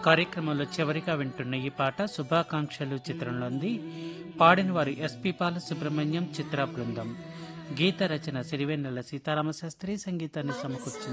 కార్యక్రమంలో చివరిగా వింటున్న ఈ పాట శుభాకాంక్షలు చిత్రంలోంది. పాడిన వారు ఎస్పి బాలసుబ్రహ్మణ్యం, చిత్ర బృందం. గీత రచన సిరివెన్నెల సీతారామశాస్త్రి, సంగీతాన్ని సమకూర్చింది